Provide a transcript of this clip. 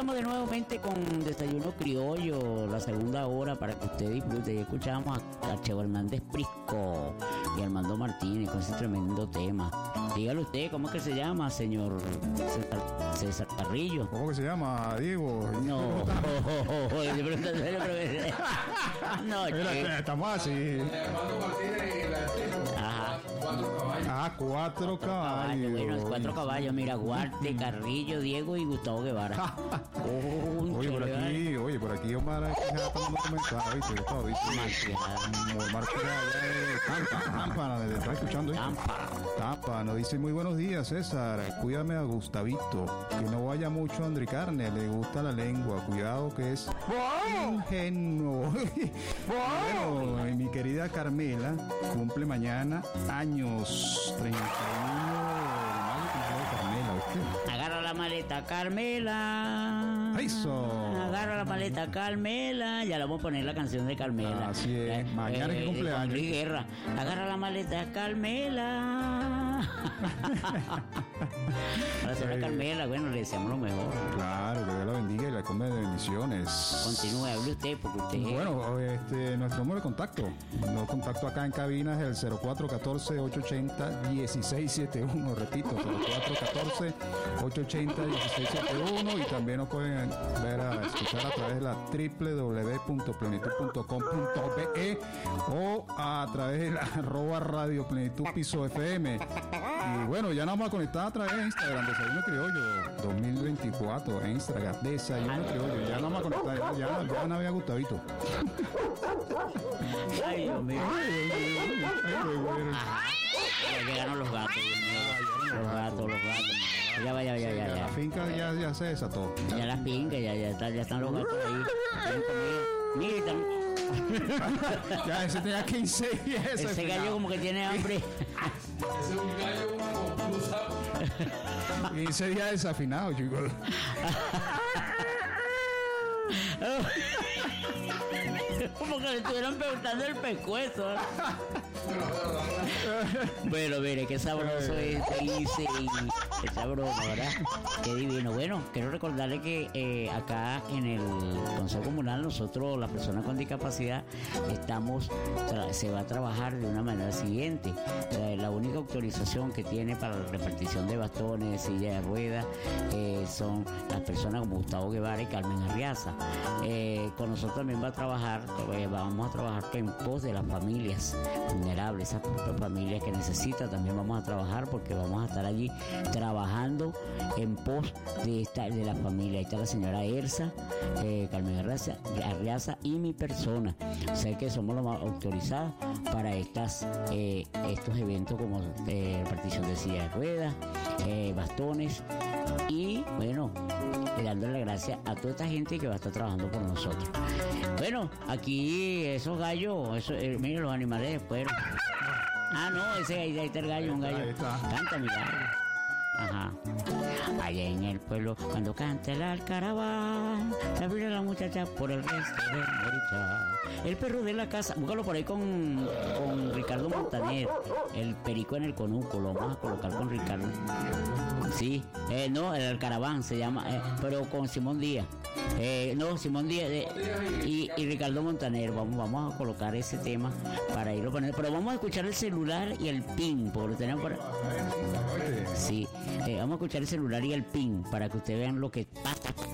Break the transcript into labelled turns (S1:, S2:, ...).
S1: estamos de nuevamente con Desayuno Criollo, la segunda hora para que usted disfrute. Y escuchamos a Cheo Hernández Prisco y Armando Martínez con ese tremendo tema. Dígale usted, ¿cómo es que se llama, señor César Carrillo?
S2: ¿Cómo que se llama, Diego?
S1: No, no,
S2: estamos así.
S3: Armando Martínez y la esposa.
S1: Ajá.
S3: 4 caballos.
S2: Ah, 4 caballos.
S1: Bueno, es 4 caballos. Mira, Guarte, Carrillo, Diego y Gustavo Guevara.
S2: Oye, por aquí Omar está dando comentarios, ¿viste? Gustavo, ¿viste? Omar Tampa, ¿te está escuchando? Tampa, nos dice: muy buenos días, César. Cuídame a Gustavito, que no vaya mucho a Andri Carne, le gusta la lengua. Cuidado que es ingenuo. Bueno, mi querida Carmela cumple mañana años 31 de Carmela, ¿viste?
S1: Agarra la maleta, Carmela.
S2: Eso.
S1: Agarra la maleta, Carmela. Ya le vamos a poner la canción de Carmela.
S2: Así es. Mañana que cumpleaños.
S1: Luis Guerra. Agarra la maleta, Carmela. A la señora Carmela, bueno, le deseamos lo mejor.
S2: Claro, que Dios la bendiga y la come de bendiciones.
S1: Continúe, hable usted, porque usted...
S2: Bueno, nuestro número de contacto. Los contacto acá en cabina es el 0414-880-1671. Repito, 0414-880-1671. Y también nos pueden escuchar a través de la www.plenitud.com.be o a través de la @Radio Plenitud Piso FM. Y bueno, ya nos vamos a conectar a través de Instagram, Desayuno Criollo 2024, en Instagram, Desayuno Criollo. Ya nos vamos a conectar, ya no había Gustavito.
S1: Ay, Dios mío. Ya llegaron los gatos, Dios mío. Los gatos. Ya.
S2: La finca ya se desató.
S1: Ya las fincas, ya están los gatos ahí. Mira,
S2: Ya, ese tenía 15 días.
S1: ese gallo como que tiene hambre.
S3: Ese es un gallo cruzado.
S2: 15 días desafinado, chicos.
S1: Como que le estuvieran preguntando el pescuezo. Bueno, mire, qué sabroso es, dice, qué sabroso, ¿verdad? Qué divino. Bueno, quiero recordarle que acá en el Consejo Comunal nosotros, las personas con discapacidad, se va a trabajar de una manera siguiente. La única autorización que tiene para la repartición de bastones, sillas de ruedas, son las personas como Gustavo Guevara y Carmen Arriaza. Con nosotros también vamos a trabajar en pos de las familias vulnerables, esas familias que necesitan. También vamos a trabajar porque vamos a estar allí trabajando en pos de la familia. Ahí está la señora Elsa, Carmen Arriaza y mi persona. O sea que somos los más autorizados para estos eventos como repartición de sillas de ruedas, bastones y bueno, dándole las gracias a toda esta gente que va a estar trabajando con nosotros. Bueno, aquí esos gallos, miren los animales después. Ah, no, ahí está el gallo, un gallo.
S2: Ahí está.
S1: Canta mi gallo. Ajá. Allá en el pueblo, cuando canta el alcaraván, se abre la muchacha por el resto del morichá. El perro de la casa, búscalo por ahí con Ricardo Montaner. El perico en el conuco, lo vamos a colocar con Ricardo. Sí, no, el alcaraván se llama, pero con Simón Díaz. Simón Díaz y Ricardo Montaner. Vamos a colocar ese tema para irlo poniendo. Pero vamos a escuchar el celular y el pin, porque lo tenemos por... Sí, vamos a escuchar el celular y el pin para que ustedes vean lo que pasa